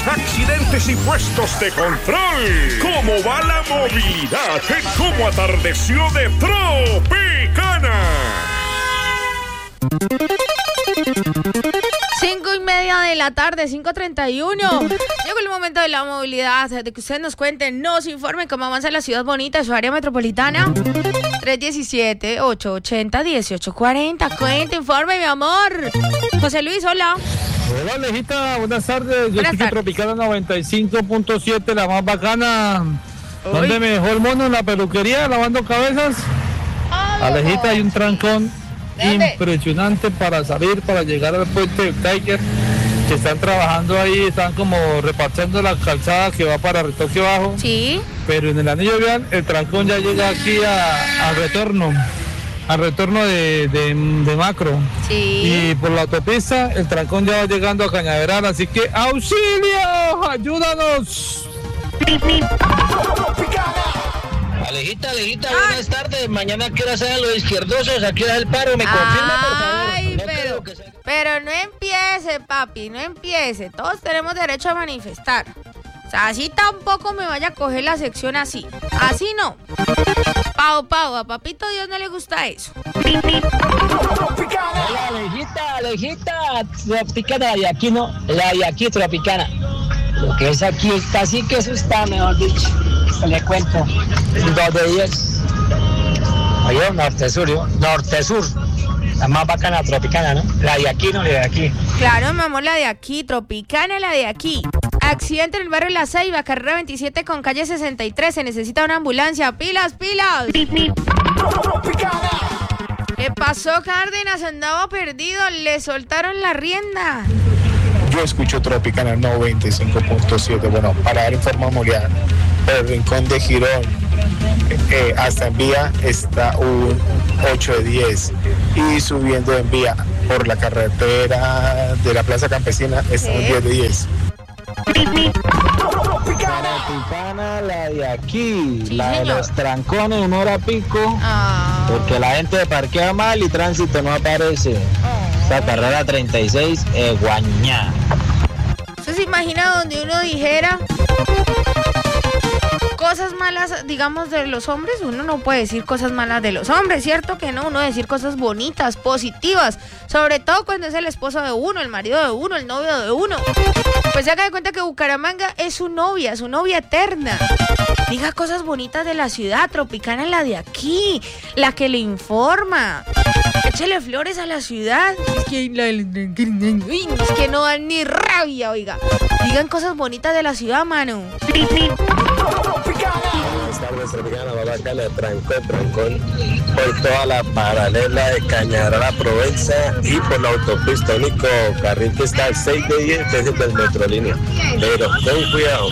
accidentes y puestos de control. ¿Cómo va la movilidad? ¿Cómo atardeció de Tropicana? 5:30 de la tarde, 5:31. Llegó el momento de la movilidad, de que ustedes nos cuenten, nos informen cómo avanza la ciudad bonita de su área metropolitana. 317-880-1840. Cuenta, informe, mi amor. José Luis, hola. Hola, Alejita, buenas tardes. Yo Buenas estoy Tropicana 95.7, la más bacana. ¿Dónde me dejó el mono? En la peluquería, lavando cabezas. Alejita, hay un trancón impresionante para salir, para llegar al puente del Tiger, que están trabajando ahí, están como repartiendo la calzada que va para Retoque Bajo. Sí. Pero en el anillo vial, el trancón ya llega aquí al retorno de Macro. Sí. Y por la autopista, el trancón ya va llegando a Cañaveral, así que ¡auxilio! ¡Ayúdanos! Alejita, buenas tardes. Mañana quiero hacer los izquierdosos, aquí es el paro, me confirma, por favor. Ay, No creo que sea... pero no empiece, papi, no empiece. Todos tenemos derecho a manifestar. O sea, así tampoco me vaya a coger la sección así. Así no. Pau, a papito Dios no le gusta eso. Hola, Alejita, Tropicana, y aquí no, la de aquí, Tropicana. Lo que es aquí está así que eso está, mejor dicho. Le cuento, 2 de 10. Oye, norte-sur. La más bacana, Tropicana, ¿no? La de aquí, no la de aquí. Claro, mi amor, la de aquí, Tropicana, la de aquí. Accidente en el barrio La Ceiba, carrera 27 con calle 63. Se necesita una ambulancia. ¡Pilas! ¿Qué pasó, Cárdenas? Andaba perdido. Le soltaron la rienda. Yo escucho Tropicana 95.7. Bueno, para dar información, el rincón de Girón hasta en vía está un 8 de 10 y subiendo en vía por la carretera de la Plaza Campesina está un 10 de 10. Tropicana, la de aquí, Sí, la de señor. los trancones en hora pico, porque la gente parquea mal y tránsito no aparece. Esta carrera 36, Guañá. ¿Usted se imagina donde uno dijera cosas malas, digamos, de los hombres? Uno no puede decir cosas malas de los hombres, ¿cierto que no? Uno decir cosas bonitas, positivas, sobre todo cuando es el esposo de uno, el marido de uno, el novio de uno. Pues se haga de cuenta que Bucaramanga es su novia eterna. Diga cosas bonitas de la ciudad. Tropicana, la de aquí, la que le informa. Échele flores a la ciudad. Es que no dan ni rabia, oiga. Digan cosas bonitas de la ciudad, mano. Buenas tardes, Tropicana, bacana, trancón por toda la paralela de Cañaveral a Provenza y por la autopista único carril que está al 6 de 10 desde el Metrolínea, pero ten cuidado.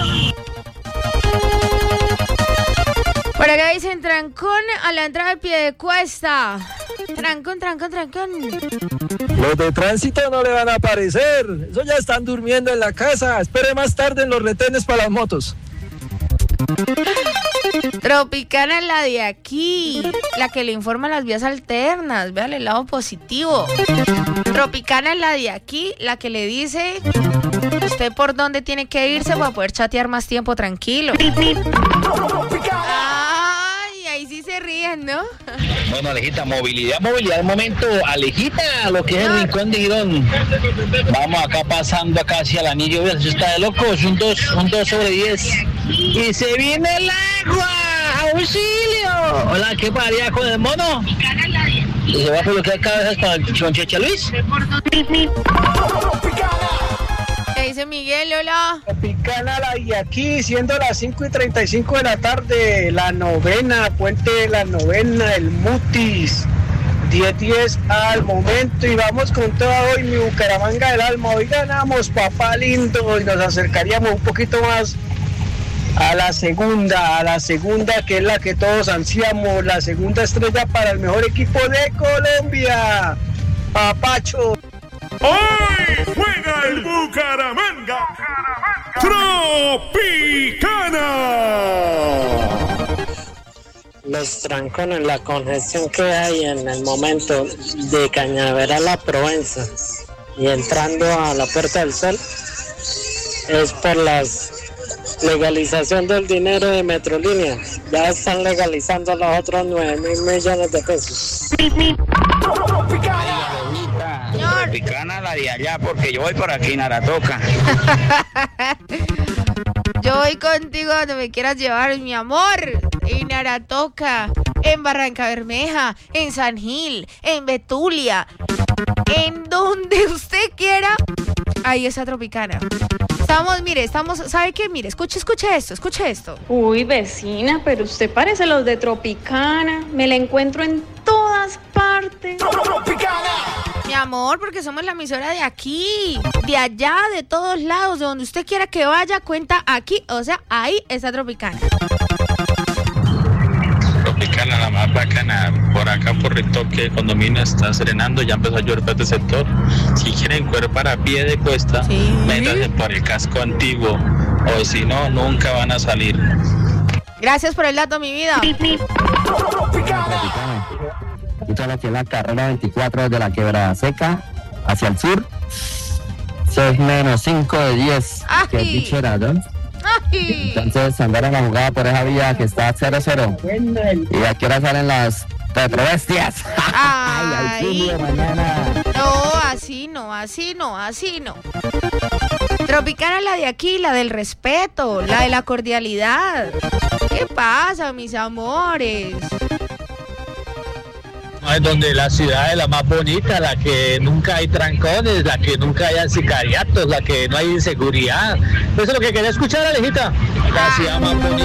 Por acá dicen trancón a la entrada del Piedecuesta. Trancón. Los de tránsito no le van a aparecer. Eso ya están durmiendo en la casa. Espere más tarde en los retenes para las motos. Tropicana, la de aquí, la que le informa las vías alternas. Véale el lado positivo. Tropicana, la de aquí, la que le dice usted por dónde tiene que irse para poder chatear más tiempo tranquilo. Ay, ahí sí se ríen, ¿no? Bueno, Alejita, movilidad, el momento. Alejita, lo que es el rincón de Girón. Vamos acá pasando acá hacia el anillo vial. Eso está de locos, un 2 sobre 10. Y se viene el agua. ¡Auxilio! Hola, ¿qué paría con el mono? Y se va a colocar cabezas con Checha Luis. ¿Qué dice Miguel? Hola. Tropicana, la de aquí, siendo las 5:35 de la tarde, la novena, puente de la novena, el Mutis, 10-10 al momento, y vamos con toda hoy mi Bucaramanga del alma. Hoy ganamos, papá lindo, y nos acercaríamos un poquito más a la segunda, que es la que todos ansiamos, la segunda estrella para el mejor equipo de Colombia, papacho. Hoy juega el Bucaramanga. Tropicana. Los trancones, la congestión que hay en el momento de Cañaveral a Provenza y entrando a la Puerta del Sol, es por las legalización del dinero de Metrolínea. Ya están legalizando los otros 9.000 millones de pesos. Tropicana la de allá, porque yo voy por aquí en Aratoca. Yo voy contigo donde me quieras llevar, mi amor. En Aratoca, en Barranca Bermeja, en San Gil, en Betulia, en donde usted quiera. Ahí está Tropicana. ¿Sabe qué? Mire, escuche esto. Uy, vecina, pero usted parece los de Tropicana. Me la encuentro en todas partes. Mi amor, porque somos la emisora de aquí, de allá, de todos lados, de donde usted quiera que vaya, cuenta aquí, o sea, ahí está Tropicana. Tropicana, la más bacana. Por acá, por Ritoque, condominio está serenando, ya empezó a llover para este sector. Si quieren cuerpar a pie de cuesta, métanse por el casco antiguo, o si no, nunca van a salir. Gracias por el dato, mi vida. Escucha lo que es la carrera 24 desde la Quebrada Seca hacia el sur. 6-5 de 10, que es bicherado. Entonces andar en la jugada por esa vía que está 0-0. Y aquí ahora salen las retrobestias. Ay, mañana. No, así no. Tropicana, la de aquí, la del respeto, la de la cordialidad. ¿Qué pasa, mis amores? Es donde la ciudad es la más bonita, la que nunca hay trancones, la que nunca hay sicariatos, la que no hay inseguridad. Eso es lo que quería escuchar, Alejita. La ciudad más bonita.